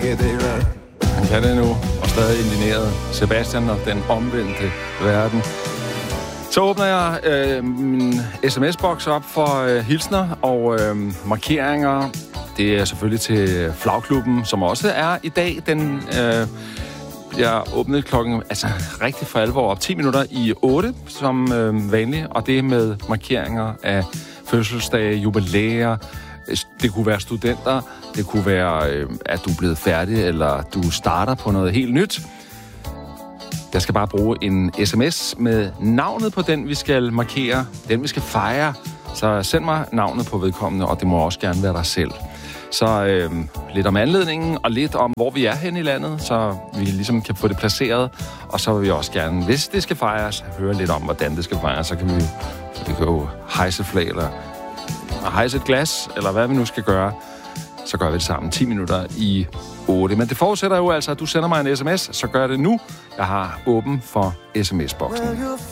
Han kan det nu, og stadig indigneret. Sebastian og den omvendte verden. Så åbner jeg min sms-boks op for hilsner og markeringer. Det er selvfølgelig til Flagklubben, som også er i dag. Den bliver åbnet klokken, altså rigtig for alvor, op 10 minutter i 8, som vanligt. Og det er med markeringer af fødselsdage, jubilæer. Det kunne være studenter, det kunne være, at du er blevet færdig, eller du starter på noget helt nyt. Jeg skal bare bruge en sms med navnet på den, vi skal markere, den vi skal fejre. Så send mig navnet på vedkommende, og det må også gerne være dig selv. Så lidt om anledningen, og lidt om, hvor vi er henne i landet, så vi ligesom kan få det placeret. Og så vil vi også gerne, hvis det skal fejres, høre lidt om, hvordan det skal fejres. Så kan vi jo hejse flag, eller hejse et glas, eller hvad vi nu skal gøre. Så gør vi det sammen 10 minutter i 8. Men det forudsætter jo altså, at du sender mig en sms, så gør det nu. Jeg har åben for sms-boksen.